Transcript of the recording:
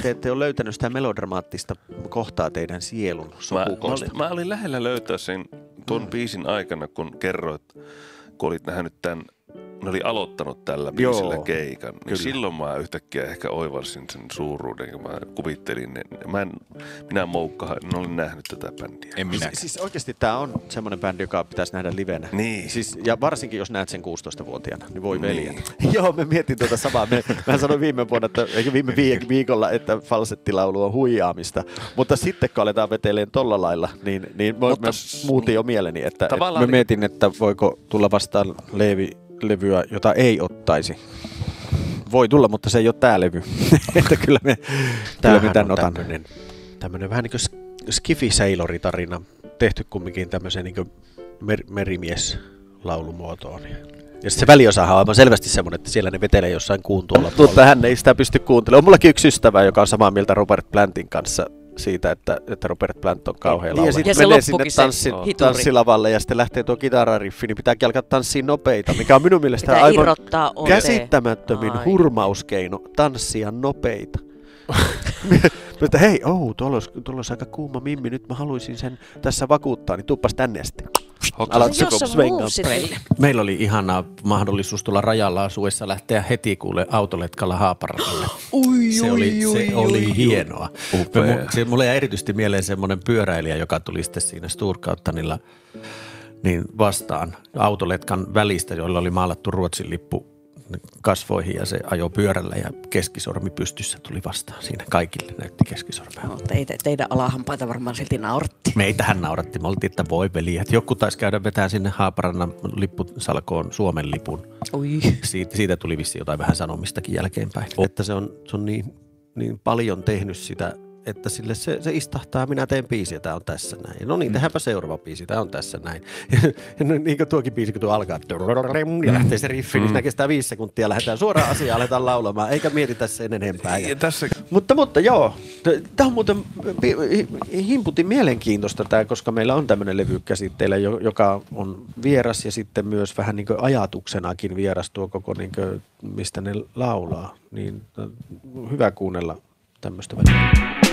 te ette ole löytänyt sitä melodramaattista kohtaa teidän sielun sopukohdasta. Mä olin lähellä löytää sen tuon biisin aikana, kun kerroit, kun olit nähnyt tämän, ne oli aloittanut tällä biisillä keikan. Niin silloin mä yhtäkkiä ehkä oivalsin sen suuruuden, kun mä kuvittelin. Minä moukkahan, en ole nähnyt tätä bändiä. En minä. Siis oikeasti tää on semmoinen bändi, joka pitäisi nähdä livenä. Niin. Siis, ja varsinkin, jos näet sen 16-vuotiaana, niin voi veljet. Joo, me mietin tuota samaa. Mä sanoin viime viikolla, että falsettilaulu on huijaamista. Mutta sitten, kun aletaan veteleen tolla lailla, niin mä muutin jo mieleni. Että mä mietin, että voiko tulla vastaan levyä, jota ei ottaisi. Voi tulla, mutta se ei ole tää levy. Että kyllä me tän otan. Tämmönen vähän niin kuin skifi-sailori-tarina. Tehty kumminkin tämmöiseen niin kuin merimies-laulumuotoon. Ja se väliosahan on aivan selvästi semmoinen, että siellä ne vetelee jossain kuun tuolla. Mutta hän ei sitä pysty kuuntelemaan. On mullakin yksi ystävä, joka on samaa mieltä Robert Plantin kanssa siitä, että Robert Plant on kauhean laulaja. Ja sitten menee sinne tanssilavalle ja sitten lähtee tuo kitarariffi, niin pitääkin alkaa tanssia nopeita, mikä on minun mielestä pitää aivan käsittämättömin hurmauskeino tanssia nopeita. Mutta hei, tuolla olisi aika kuuma mimmi, nyt mä haluaisin sen tässä vakuuttaa, niin tuuppas tänne sitten. Meillä oli ihana mahdollisuus tulla rajalla asuessa lähteä heti kuule autoletkalla Haaparadalle. Se oli hienoa. Mulle jäi erityisesti mieleen semmoinen pyöräilijä, joka tuli sitten siinä Sturkauttanilla niin vastaan autoletkan välistä, joilla oli maalattu Ruotsin lippu kasvoihin ja se ajoi pyörällä ja keskisormi pystyssä tuli vastaan. Siinä kaikille näytti keskisormea. No, teidän alahampaita varmaan silti nauratti. Meitähän nauratti. Me oltiin, että voi veli. Että joku taisi käydä vetää sinne Haaparannan lippusalkoon Suomen lipun. Oi. Siitä tuli vissiin jotain vähän sanomistakin jälkeenpäin. Että se on niin paljon tehnyt sitä, että sille se istahtaa, minä teen biisiä, tää on tässä näin. No niin, tehdäänpä seuraava biisi, tää on tässä näin. Ja niin kuin tuokin biisi, kun tuo alkaa, ja lähtee se riffi, niin siinä kestää 5 sekuntia, lähdetään suoraan asiaan, aletaan laulamaan, eikä mietitä sen enempää. Mutta joo, tämä on muuten himputin mielenkiintoista tämä, koska meillä on tämmöinen levy käsitteillä, joka on vieras ja sitten myös vähän niin kuin ajatuksenakin vieras tuo koko, niin kuin, mistä ne laulaa. Niin hyvä kuunnella tämmöistä välillä.